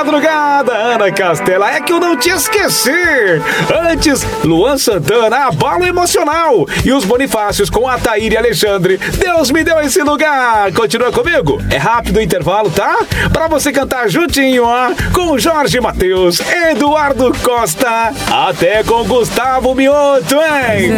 madrugada, Ana Castela, é que eu não te esqueci. Antes, Luan Santana, Abalo Emocional. E os Bonifácios com Ataír e Alexandre, Deus me deu esse lugar. Continua comigo? É rápido o intervalo, tá? Pra você cantar juntinho, ó, com Jorge Mateus, Eduardo Costa, até com Gustavo Mioto, hein?